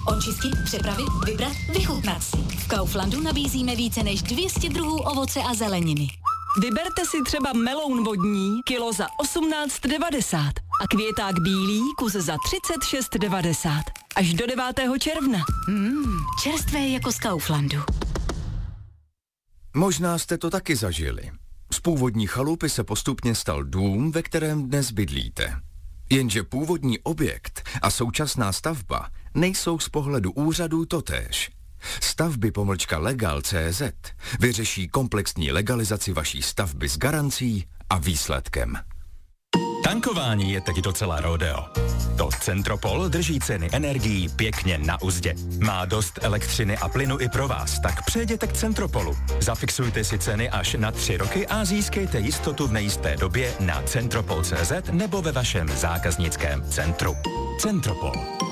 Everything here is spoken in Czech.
Očistit, přepravit, vybrat, vychutnat si. V Kauflandu nabízíme více než 200 druhů ovoce a zeleniny. Vyberte si třeba meloun vodní, kilo za 18,90 a květák bílý, kus za 36,90. Až do 9. června. Čerstvé jako z Kauflandu. Možná jste to taky zažili. Z původní chalupy se postupně stal dům, ve kterém dnes bydlíte. Jenže původní objekt a současná stavba nejsou z pohledu úřadů totéž. Stavby-legal.cz vyřeší komplexní legalizaci vaší stavby s garancí a výsledkem. Tankování je teď docela rodeo. To Centropol drží ceny energií pěkně na uzdě. Má dost elektřiny a plynu i pro vás, tak přejděte k Centropolu. Zafixujte si ceny až na 3 roky a získejte jistotu v nejisté době na centropol.cz nebo ve vašem zákaznickém centru. Centropol.